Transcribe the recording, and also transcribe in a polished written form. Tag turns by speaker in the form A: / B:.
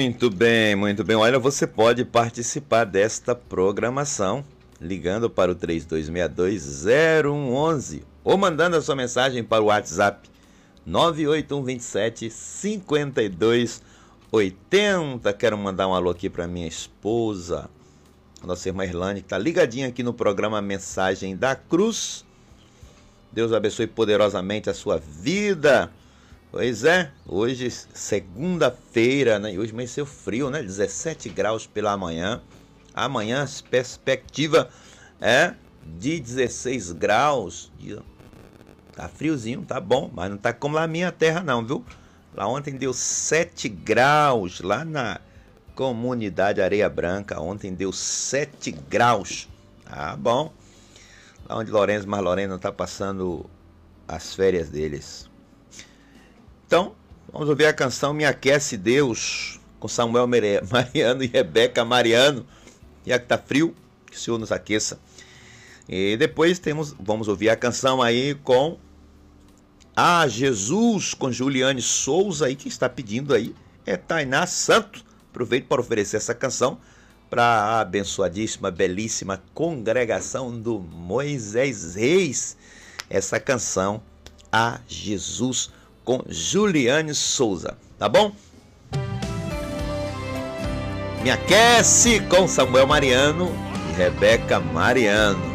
A: Muito bem, muito bem. Olha, você pode participar desta programação ligando para o 3262-0111 ou mandando a sua mensagem para o WhatsApp 98127-5280. Quero mandar um alô aqui para minha esposa, a nossa irmã Irlane, que está ligadinha aqui no programa Mensagem da Cruz. Deus abençoe poderosamente a sua vida. Pois é, hoje segunda-feira, né? E hoje amanheceu frio, né? 17 graus pela manhã. Amanhã a perspectiva é de 16 graus. Tá friozinho, tá bom, mas não tá como lá na minha terra não, viu? Lá ontem deu 7 graus, lá na comunidade Areia Branca, ontem deu 7 graus. Tá bom. Lá onde Lourenço mas Lorena tá passando as férias deles. Então, vamos ouvir a canção Me Aquece Deus, com Samuel Mariano e Rebeca Mariano. Já que tá frio, que o Senhor nos aqueça. E depois vamos ouvir a canção aí com Jesus, com Juliane Souza, aí, que está pedindo aí, é Tainá Santo. Aproveito para oferecer essa canção para a abençoadíssima, belíssima congregação do Moisés Reis. Essa canção, A Jesus, com Juliane Souza, tá bom? Me Aquece com Samuel Mariano e Rebeca Mariano.